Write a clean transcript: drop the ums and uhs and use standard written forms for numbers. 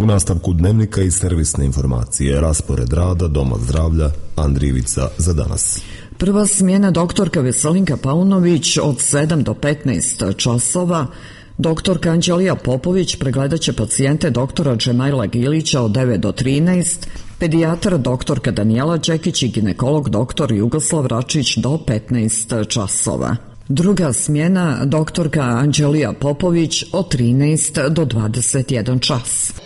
U nastavku dnevnika i servisne informacije, raspored rada Doma zdravlja Andrijevica za danas. Prva smjena doktorka Veselinka Paunović od 7 do 15 časova. Doktorka Anđelija Popović pregledat će pacijente doktora Džemajla Gilića od 9 do 13, pedijatar doktorka Danijela Đekić i ginekolog doktor Jugoslav Račić do 15 časova. Druga smjena doktorka Anđelija Popović od 13 do 21 čas.